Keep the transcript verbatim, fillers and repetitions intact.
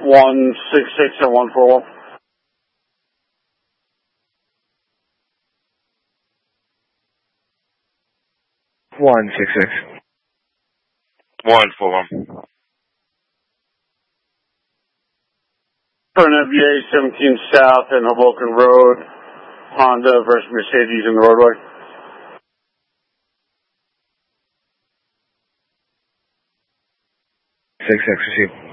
one six six and one four one. One six six. One four one. For an F B A seventeen South and Hoboken Road, Honda versus Mercedes in the roadway. Six six, receive.